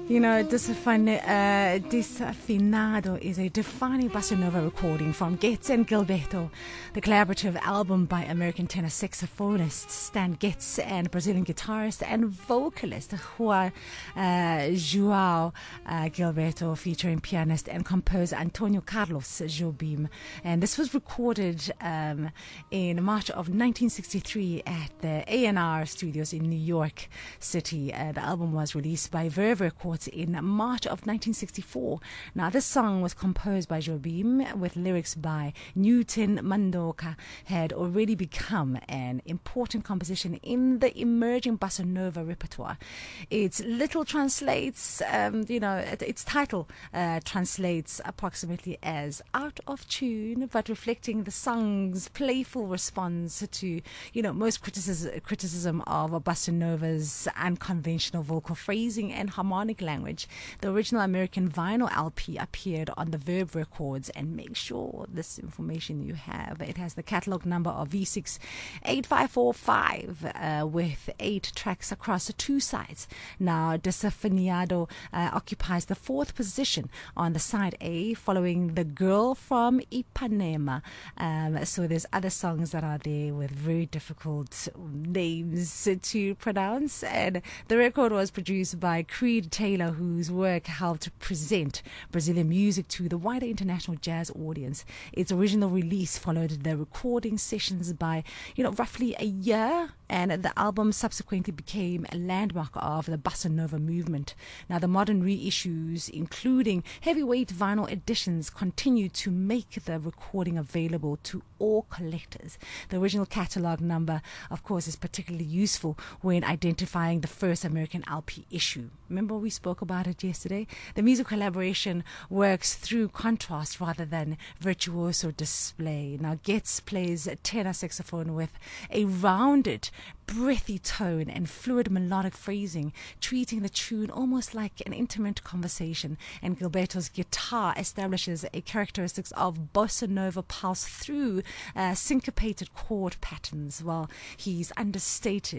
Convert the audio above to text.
You know, Desafinado is a defining bossa nova recording from Getz and Gilberto, the collaborative album by American tenor saxophonist Stan Getz and Brazilian guitarist and vocalist João Gilberto, featuring pianist and composer Antonio Carlos Jobim. And this was recorded in March of 1963 at the A&R Studios in New York City. The album was released by Verve Records in March of 1964. Now, this song was composed by Jobim with lyrics by Newton Mandoka, had already become an important composition in the emerging bossa nova repertoire. Its title translates approximately as out of tune, but reflecting the song's playful response to, most criticism of bossa nova's unconventional vocal phrasing and harmonic language. The original American vinyl LP appeared on the Verve Records, and make sure this information you have. It has the catalog number of V68545 with 8 tracks across 2 sides. Now, Desafinado occupies the 4th position on the side A, following The Girl from Ipanema. So there's other songs that are there with very difficult names to pronounce, and the record was produced by Creed Taylor, whose work helped present Brazilian music to the wider international jazz audience. Its original release followed the recording sessions by, roughly a year, and the album subsequently became a landmark of the bossa nova movement. Now, the modern reissues, including heavyweight vinyl editions, continue to make the recording available to all collectors. The original catalog number, of course, is particularly useful when identifying the first American LP issue. Remember, we spoke about it yesterday? The music collaboration works through contrast rather than virtuoso display. Now, Getz plays tenor saxophone with a rounded, breathy tone and fluid melodic phrasing, treating the tune almost like an intimate conversation. And Gilberto's guitar establishes a characteristics of bossa nova pulse through syncopated chord patterns, while he's understated